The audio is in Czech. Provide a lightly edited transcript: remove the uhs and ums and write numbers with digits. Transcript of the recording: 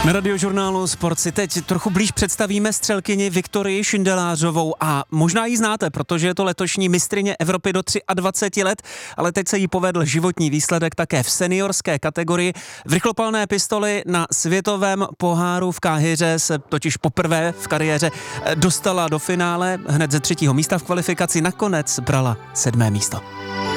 Na Radiožurnálu Sport si teď trochu blíž představíme střelkyni Viktorii Šindelářovou a možná ji znáte, protože je to letošní mistryně Evropy do 23 let, ale teď se jí povedl životní výsledek také v seniorské kategorii. V rychlopalné pistoli na světovém poháru v Káhiře se totiž poprvé v kariéře dostala do finále, hned ze 3. místa v kvalifikaci nakonec brala 7. místo.